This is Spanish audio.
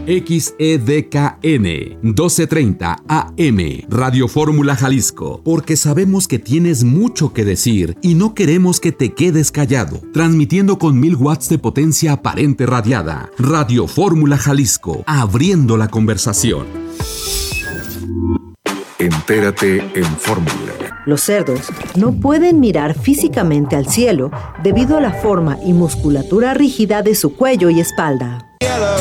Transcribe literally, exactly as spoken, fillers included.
X E D K N doce treinta A M, Radio Fórmula Jalisco, porque sabemos que tienes mucho que decir y no queremos que te quedes callado. Transmitiendo con mil watts de potencia aparente radiada. Radio Fórmula Jalisco, abriendo la conversación. Entérate en Fórmula. Los cerdos no pueden mirar físicamente al cielo debido a la forma y musculatura rígida de su cuello y espalda.